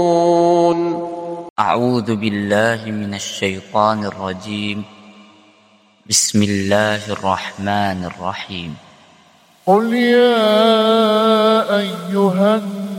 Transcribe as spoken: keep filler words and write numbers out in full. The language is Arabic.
أعوذ بالله من الشيطان الرجيم. بسم الله الرحمن الرحيم. قل يا أيها الناس